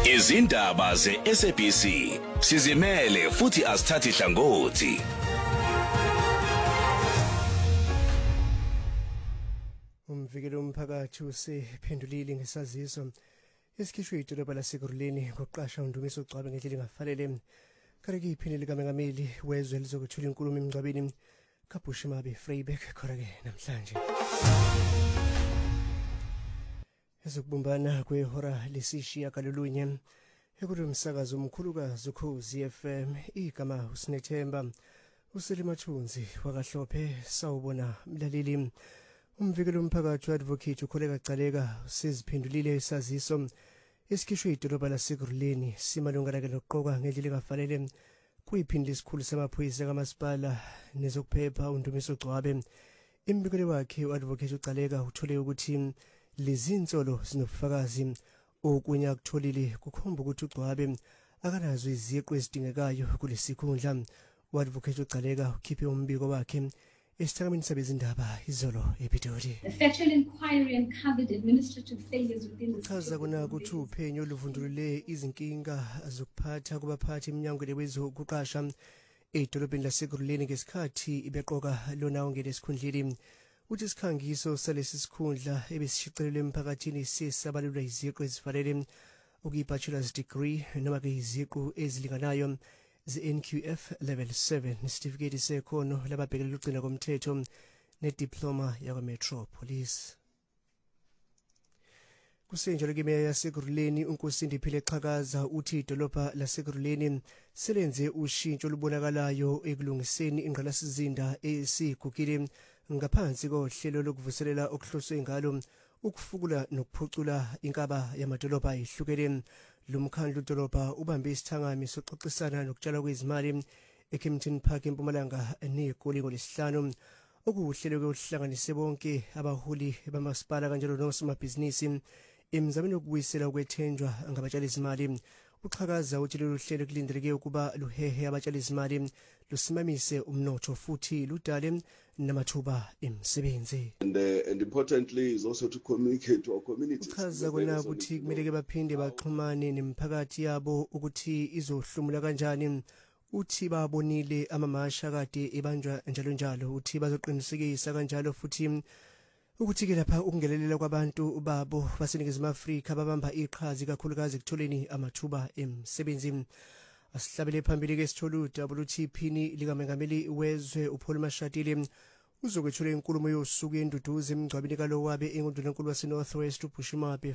Izindaba ze-SABC sizimele futhi asithathi hlangothi. Umvikeli womphakathi usephendulile ngesaziso esikhishwe idolobha laseGuruleni ngokuqasha uNdumiso Gcwabe ngendlela engafanele. Kanti iphini likaMengameli wezwe lizokwethula inkulumo emngcwabeni kaBushimabe Vryburg khona-ke namhlanje. Ezokubumbana kwehora lesishiyagalolunye ekulo umsakazo omkhulukazi Ukhozi FM igama uSinethemba uSelimathunzi wakaHlophe sawubona mlaleli. Umvikeli womphakathi uAdvocate uKholeka Gcaleka useziphendulile isaziso esikhishwe idolobha laseGuruleni simalungana nokuqoka ngendlela engafanele kuyiphini lesikhulu samaphoyisa kamasipala nezokuphepha uNdumiso Gcwabe. Imbikelo wakhe uAdvocate uGcaleka uthole ukuthi lezi insolo zinobufakazi okunye akutholile kukhomba ukuthi uGcwabe akanazo iziqu ezidingekayo kulesikhundla. uAdvocate uGcaleka ukhiphe umbiko wakhe esithakameni sabezindaba izolo ePitoli. The factual inquiry uncovered administrative failures within the uchaza kona ukuthi uphenyo oluvundulule izinkinga zokuphatha kubaphathi eminyangweni wezokuqasha edolobheni laseGuruleni ngesikhathi ibeqoka lona ongene esikhundleni. Uthi isikhangiso salesi sikhundla ebesishicilelwe emphakathini sisabalula iziqu ezifanele okuyi-bachelor's degree noma ke iziqu ezilinganayo ze-NQF level 7 nesitifiketi sekhono lababhekelela ukugcina komthetho nediploma yakwa-Metropolis. Kusenjalo ke imeya yaseGuruleni uNkosindiphi Xhakaza uthi idolobha laseGuruleni selenze ushintsho olubonakalayo ekulungiseni ingqalasizinda esigugile ngaphansi kohlelo lokuvuselela okuhloswe ngalo ukufukula nokuphucula inkaba yamadolobha ehlukene. Lumkhandlu dolobha ubambe isithangami soxoxisana nokutshala kwezimali eKempton Park eMpumalanga neGoli ngolesihlanu okuhlelo okuhlanganise bonke abaholi bamasipala kanjalo nosomabhizinisi emzameni wokubuyisela ukwethenjwa ngabatshali izimali. Uxhakaza uthi lolu hlelo kulindeleke ukuba luhehe abatshali izimali lusimamise umnotho futhi ludale namathuba emisebenzi. And importantly is also to communicate to our communities. Uchaza kona ukuthi kumele ke baphinde baxhumane nemiphakathi yabo ukuthi izohlumula kanjani. Uthi babonile amamasha kade ebanjwa njalo njalo uthi bazoqinisekisa kanjalo futhi ukuthi ke lapha ukungelelela kwabantu babo baseNingizimu Afrika babamba iqhaza kakhulukazi ekutholeni amathuba emisebenzi. Asihlabele phambili ke sitholuda ukuthi iphini likaMengameli wezwe uPaul Mashatile uzokwethula inkulumo yosuku enduduzo emngcwabeni kalowabe engundlunkulu waseNorth West uBushimabe